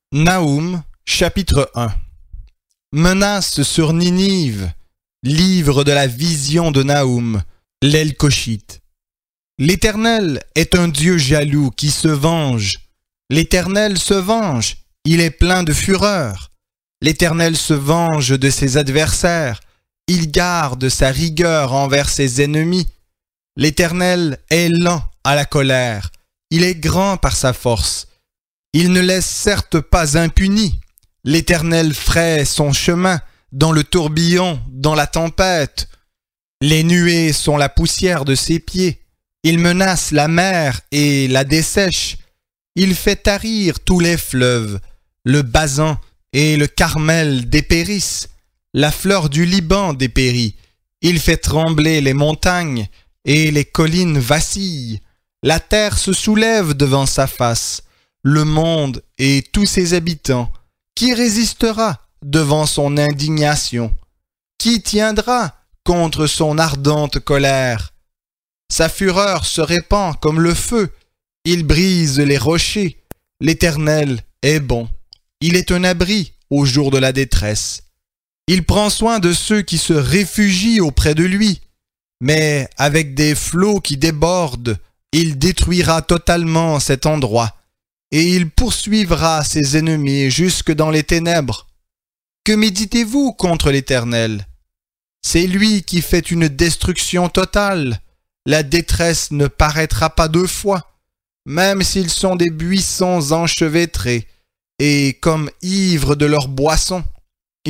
Naoum, chapitre 1. Menace sur Ninive, livre de la vision de Naoum, l'Elkoshite. L'Éternel est un Dieu jaloux qui se venge. L'Éternel se venge, il est plein de fureur. L'Éternel se venge de ses adversaires, il garde sa rigueur envers ses ennemis. L'Éternel est lent à la colère, il est grand par sa force. Il ne laisse certes pas impuni. L'Éternel fraye son chemin dans le tourbillon, dans la tempête. Les nuées sont la poussière de ses pieds. Il menace la mer et la dessèche. Il fait tarir tous les fleuves. Le Basan et le Carmel dépérissent. La fleur du Liban dépérit. Il fait trembler les montagnes et les collines vacillent. La terre se soulève devant sa face. Le monde et tous ses habitants, qui résistera devant son indignation? Qui tiendra contre son ardente colère? Sa fureur se répand comme le feu, il brise les rochers. L'Éternel est bon, il est un abri au jour de la détresse. Il prend soin de ceux qui se réfugient auprès de lui, mais avec des flots qui débordent, il détruira totalement cet endroit. Et il poursuivra ses ennemis jusque dans les ténèbres. Que méditez-vous contre l'Éternel? C'est lui qui fait une destruction totale. La détresse ne paraîtra pas deux fois, même s'ils sont des buissons enchevêtrés, et comme ivres de leur boisson.